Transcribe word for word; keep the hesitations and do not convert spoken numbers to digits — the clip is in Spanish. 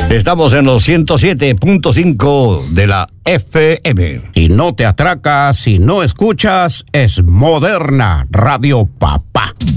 Estamos en los ciento siete punto cinco de la F M. Y no te atracas si no escuchas Es Moderna Radio Papá.